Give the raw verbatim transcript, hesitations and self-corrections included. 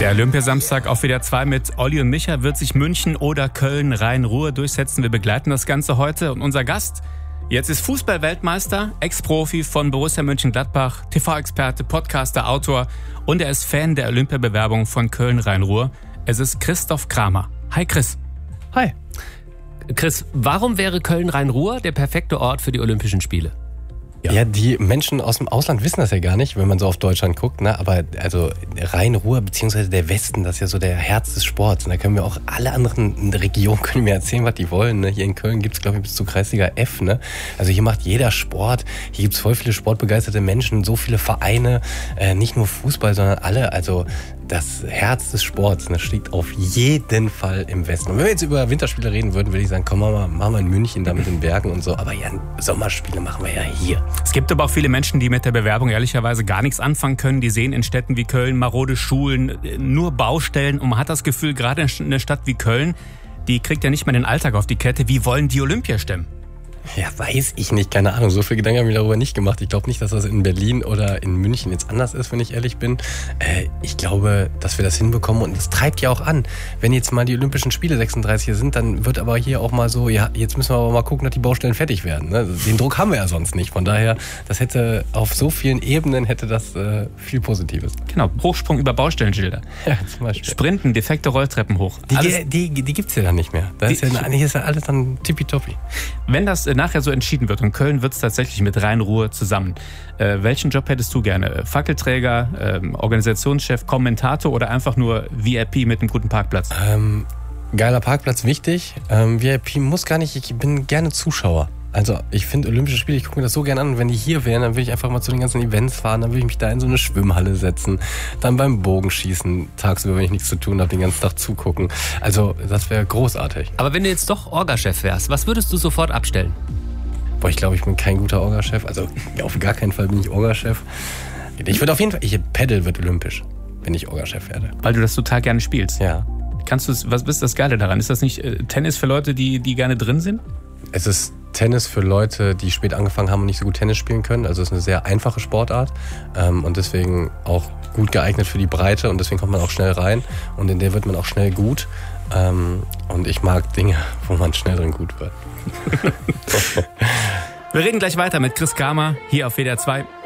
Der Olympiasamstag auf W D R zwei mit Olli und Micha. Wird sich München oder Köln Rhein-Ruhr durchsetzen? Wir begleiten das Ganze heute. Und unser Gast jetzt ist Fußball-Weltmeister, Ex-Profi von Borussia Mönchengladbach, T V-Experte, Podcaster, Autor und er ist Fan der Olympiabewerbung von Köln Rhein-Ruhr. Es ist Christoph Kramer. Hi Chris. Hi. Chris, warum wäre Köln Rhein-Ruhr der perfekte Ort für die Olympischen Spiele? Ja. ja, die Menschen aus dem Ausland wissen das ja gar nicht, wenn man so auf Deutschland guckt, ne? Aber also Rhein-Ruhr beziehungsweise der Westen, das ist ja so der Herz des Sports. Und da können wir auch alle anderen Regionen können mir erzählen, was die wollen. Ne? Hier in Köln gibt es, glaube ich, bis zu Kreisliga F. Ne? Also hier macht jeder Sport. Hier gibt es voll viele sportbegeisterte Menschen, so viele Vereine, äh, nicht nur Fußball, sondern alle. Also das Herz des Sports, ne, steht auf jeden Fall im Westen. Und wenn wir jetzt über Winterspiele reden würden, würde ich sagen, komm mal, machen wir in München da mit den Bergen und so. Aber ja, Sommerspiele machen wir ja hier. Es gibt aber auch viele Menschen, die mit der Bewerbung ehrlicherweise gar nichts anfangen können. Die sehen in Städten wie Köln marode Schulen, nur Baustellen. Und man hat das Gefühl, gerade in einer Stadt wie Köln, die kriegt ja nicht mal den Alltag auf die Kette. Wie wollen die Olympia stemmen? Ja, weiß ich nicht, keine Ahnung. So viel Gedanken habe ich mir darüber nicht gemacht. Ich glaube nicht, dass das in Berlin oder in München jetzt anders ist, wenn ich ehrlich bin. Äh, ich glaube, dass wir das hinbekommen und es treibt ja auch an. Wenn jetzt mal die Olympischen Spiele sechsunddreißig hier sind, dann wird aber hier auch mal so, ja, jetzt müssen wir aber mal gucken, dass die Baustellen fertig werden. Ne? Den Druck haben wir ja sonst nicht. Von daher, das hätte auf so vielen Ebenen hätte das äh, viel Positives. Genau, Hochsprung über Baustellenschilder. Ja, zum Beispiel. Sprinten, defekte Rolltreppen hoch. Die, alles, die, die, die gibt's ja dann nicht mehr. Da ist ja, eigentlich ist ja alles dann tippitoppi. Wenn das nachher so entschieden wird und Köln wird es tatsächlich mit Rhein-Ruhr zusammen, äh, welchen Job hättest du gerne? Fackelträger, äh, Organisationschef, Kommentator oder einfach nur V I P mit einem guten Parkplatz? Ähm, geiler Parkplatz, wichtig. Ähm, V I P muss gar nicht, ich bin gerne Zuschauer. Also ich finde Olympische Spiele, ich gucke mir das so gerne an. Und wenn die hier wären, dann würde ich einfach mal zu den ganzen Events fahren. Dann würde ich mich da in so eine Schwimmhalle setzen. Dann beim Bogenschießen tagsüber, wenn ich nichts zu tun habe, den ganzen Tag zugucken. Also das wäre großartig. Aber wenn du jetzt doch Orga-Chef wärst, was würdest du sofort abstellen? Boah, ich glaube, ich bin kein guter Orga-Chef. Also auf gar keinen Fall bin ich Orga-Chef. Ich würde auf jeden Fall, ich Paddle wird olympisch, wenn ich Orga-Chef werde. Weil du das total gerne spielst? Ja. Kannst du, was ist das Geile daran? Ist das nicht äh, Tennis für Leute, die, die gerne drin sind? Es ist Tennis für Leute, die spät angefangen haben und nicht so gut Tennis spielen können. Also es ist eine sehr einfache Sportart ähm, und deswegen auch gut geeignet für die Breite und deswegen kommt man auch schnell rein und in der wird man auch schnell gut. Ähm, und ich mag Dinge, wo man schnell drin gut wird. Wir reden gleich weiter mit Chris Kramer hier auf W D R zwei.